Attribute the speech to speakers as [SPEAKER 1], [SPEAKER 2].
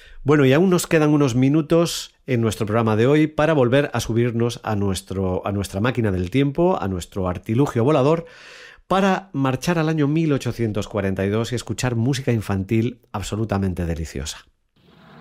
[SPEAKER 1] Bueno, y aún nos quedan unos minutos en nuestro programa de hoy para volver a subirnos a nuestra máquina del tiempo, a nuestro artilugio volador, para marchar al año 1842 y escuchar música infantil absolutamente deliciosa.